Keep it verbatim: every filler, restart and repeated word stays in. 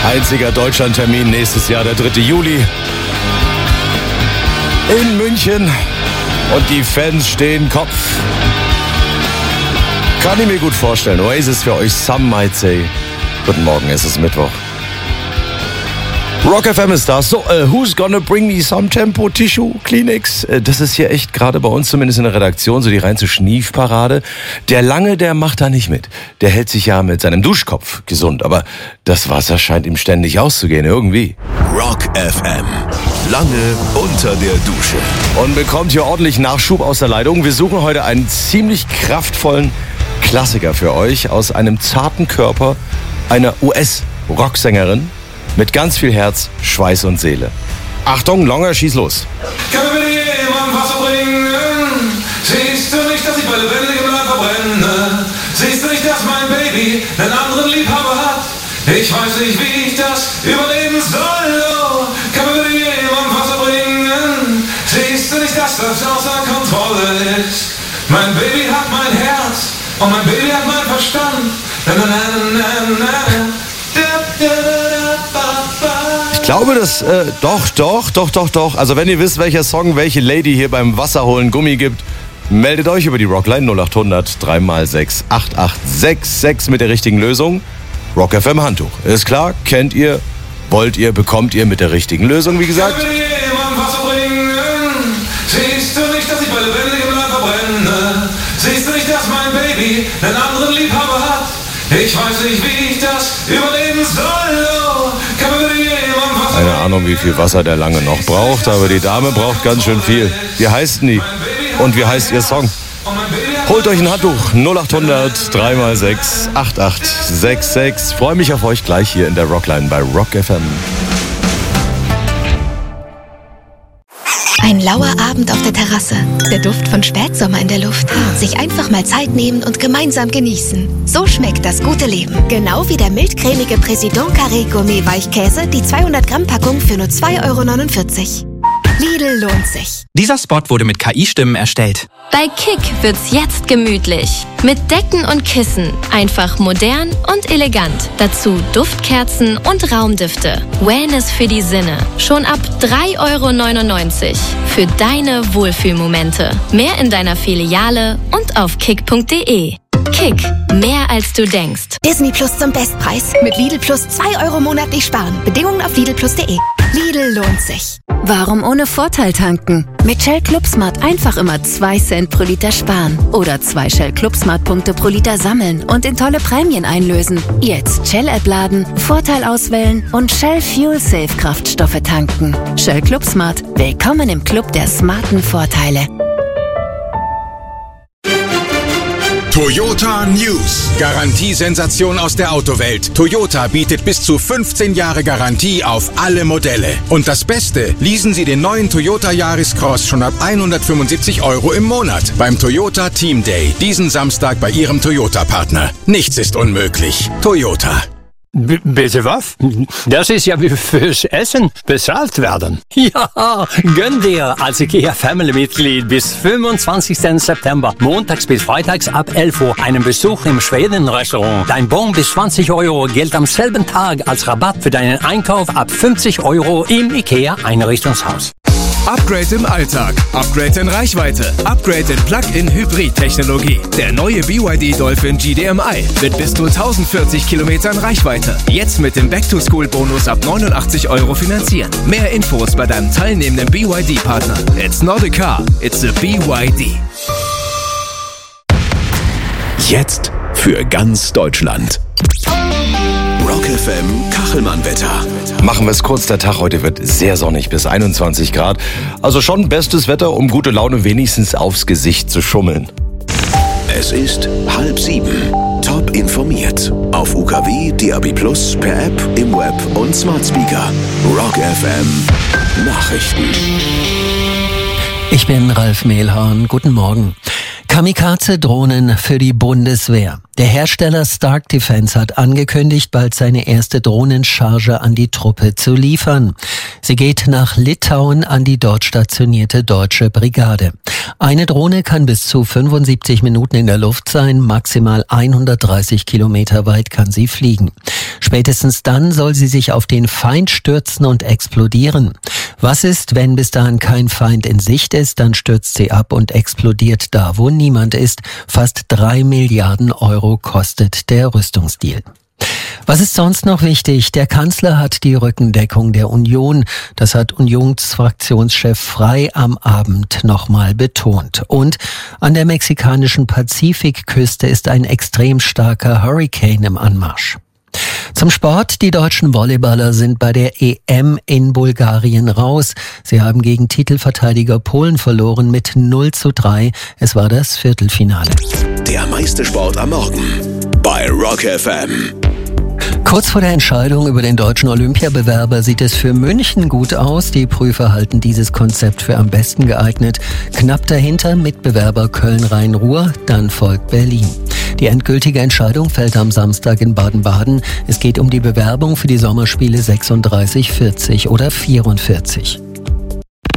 Einziger Deutschlandtermin nächstes Jahr, der dritte Juli. In München. Und die Fans stehen Kopf. Kann ich mir gut vorstellen. Oasis für euch, some might say. Guten Morgen, es ist Mittwoch. Rock F M ist das. So, uh, who's gonna bring me some Tempo Tissue Kleenex? Uh, das ist hier echt gerade bei uns zumindest in der Redaktion so die reinste Schniefparade. Der Lange, der macht da nicht mit. Der hält sich ja mit seinem Duschkopf gesund. Aber das Wasser scheint ihm ständig auszugehen, irgendwie. Rock F M. Lange unter der Dusche. Und bekommt hier ordentlich Nachschub aus der Leitung. Wir suchen heute einen ziemlich kraftvollen Klassiker für euch aus einem zarten Körper einer U S-Rocksängerin. Mit ganz viel Herz, Schweiß und Seele. Achtung, Longer, schieß los. Kann mir bitte jemand Wasser bringen? Siehst du nicht, dass ich bei lebendigem Leib verbrenne? Siehst du nicht, dass mein Baby einen anderen Liebhaber hat? Ich weiß nicht, wie ich das überleben soll. Oh, kann mir bitte jemand Wasser bringen? Siehst du nicht, dass das außer Kontrolle ist? Mein Baby hat mein Herz und mein Baby hat mein Verstand. Na, na, na, na, na. Ich glaube, dass, äh, doch, doch, doch, doch, doch. Also wenn ihr wisst, welcher Song welche Lady hier beim Wasserholen Gummi gibt, meldet euch über die Rockline null acht hundert drei mal sechs acht acht sechs sechs mit der richtigen Lösung. Rock F M Handtuch. Ist klar, kennt ihr, wollt ihr, bekommt ihr mit der richtigen Lösung, wie gesagt. Kann mir jemand Wasser bringen? Siehst du nicht, dass ich bei lebendigem Leib verbrenne? Siehst du nicht, dass mein Baby einen anderen Liebhaber hat? Ich weiß nicht, wie ich das überleben soll. Oh, kann mir bitte jemand Wasser Keine Ahnung, wie viel Wasser der Lange noch braucht, aber die Dame braucht ganz schön viel. Wie heißt denn die? Und wie heißt ihr Song? Holt euch ein Handtuch. null acht hundert drei mal sechs acht acht sechs sechs. Freue mich auf euch gleich hier in der Rockline bei Rock F M. Ein lauer Abend auf der Terrasse. Der Duft von Spätsommer in der Luft. Sich einfach mal Zeit nehmen und gemeinsam genießen. So schmeckt das gute Leben. Genau wie der mildcremige Président Carré Gourmet Weichkäse, die zweihundert Gramm Packung für nur zwei Euro neunundvierzig. Lidl lohnt sich. Dieser Spot wurde mit K I-Stimmen erstellt. Bei Kick wird's jetzt gemütlich. Mit Decken und Kissen. Einfach modern und elegant. Dazu Duftkerzen und Raumdüfte. Wellness für die Sinne. Schon ab drei Euro neunundneunzig. Für deine Wohlfühlmomente. Mehr in deiner Filiale und auf kick punkt de. Kick. Mehr als du denkst. Disney Plus zum Bestpreis. Mit Lidl Plus zwei Euro monatlich sparen. Bedingungen auf lidl plus punkt de. Lidl lohnt sich. Warum ohne Vorteil tanken? Mit Shell Club Smart einfach immer zwei Cent pro Liter sparen. Oder zwei Shell Club Smart Punkte pro Liter sammeln und in tolle Prämien einlösen. Jetzt Shell-App laden, Vorteil auswählen und Shell Fuel Safe Kraftstoffe tanken. Shell Club Smart. Willkommen im Club der smarten Vorteile. Toyota News. Garantiesensation aus der Autowelt. Toyota bietet bis zu fünfzehn Jahre Garantie auf alle Modelle. Und das Beste, leasen Sie den neuen Toyota Yaris Cross schon ab hundertfünfundsiebzig Euro im Monat beim Toyota Team Day. Diesen Samstag bei Ihrem Toyota-Partner. Nichts ist unmöglich. Toyota. B- bitte was? Das ist ja wie fürs Essen bezahlt werden. Ja, gönn dir als IKEA Family-Mitglied bis fünfundzwanzigsten September, montags bis freitags ab elf Uhr, einen Besuch im Schweden-Restaurant. Dein Bon bis zwanzig Euro gilt am selben Tag als Rabatt für deinen Einkauf ab fünfzig Euro im IKEA-Einrichtungshaus. Upgrade im Alltag, Upgrade in Reichweite, Upgrade in Plug-in-Hybrid-Technologie. Der neue B Y D Dolphin G D M I mit bis zu tausendvierzig Kilometern Reichweite. Jetzt mit dem Back-to-School-Bonus ab neunundachtzig Euro finanzieren. Mehr Infos bei deinem teilnehmenden B Y D-Partner. It's not a car, it's a B Y D. Jetzt für ganz Deutschland. Rock F M Kachelmann-Wetter. Machen wir es kurz, der Tag heute wird sehr sonnig bis einundzwanzig Grad. Also schon bestes Wetter, um gute Laune wenigstens aufs Gesicht zu schummeln. Es ist halb sieben. Top informiert. Auf U K W, D A B Plus, per App, im Web und Smart Speaker. Rock F M Nachrichten. Ich bin Ralf Mehlhorn. Guten Morgen. Kamikaze-Drohnen für die Bundeswehr. Der Hersteller Stark Defense hat angekündigt, bald seine erste Drohnencharge an die Truppe zu liefern. Sie geht nach Litauen an die dort stationierte deutsche Brigade. Eine Drohne kann bis zu fünfundsiebzig Minuten in der Luft sein, maximal hundertdreißig Kilometer weit kann sie fliegen. Spätestens dann soll sie sich auf den Feind stürzen und explodieren. Was ist, wenn bis dahin kein Feind in Sicht ist? Dann stürzt sie ab und explodiert da, wo niemand ist. Fast drei Milliarden Euro kostet der Rüstungsdeal. Was ist sonst noch wichtig? Der Kanzler hat die Rückendeckung der Union. Das hat Unionsfraktionschef Frey am Abend nochmal betont. Und an der mexikanischen Pazifikküste ist ein extrem starker Hurricane im Anmarsch. Zum Sport. Die deutschen Volleyballer sind bei der E M in Bulgarien raus. Sie haben gegen Titelverteidiger Polen verloren mit null zu drei. Es war das Viertelfinale. Der meiste Sport am Morgen bei Rock F M. Kurz vor der Entscheidung über den deutschen Olympiabewerber sieht es für München gut aus. Die Prüfer halten dieses Konzept für am besten geeignet. Knapp dahinter Mitbewerber Köln-Rhein-Ruhr, dann folgt Berlin. Die endgültige Entscheidung fällt am Samstag in Baden-Baden. Es geht um die Bewerbung für die Sommerspiele sechsunddreißig, vierzig oder vierundvierzig.